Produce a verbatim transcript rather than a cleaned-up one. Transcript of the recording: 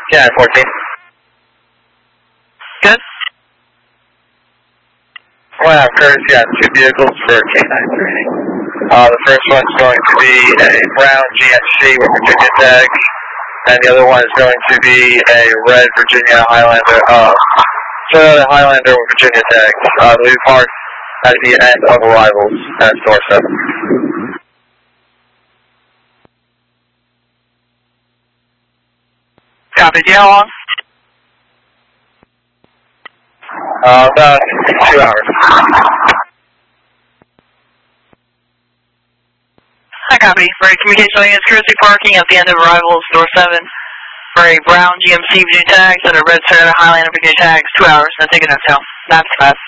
Yeah, fourteen. Good. We'll have courtesy on two vehicles for K nine three. Uh, the first one's going to be a brown G M C with Virginia tag, and the other one is going to be a red Virginia Highlander, uh, Toyota Highlander with Virginia tag. Uh, they'll be parked at the end of arrivals at store seven. Copy. Do you how long? Uh, about two hours. Hi, copy. For communication units, courtesy parking at the end of arrivals, door seven. For a brown G M C Virginia tags and a red Toyota Highlander Virginia tags, two hours. Now take it up, That's fast.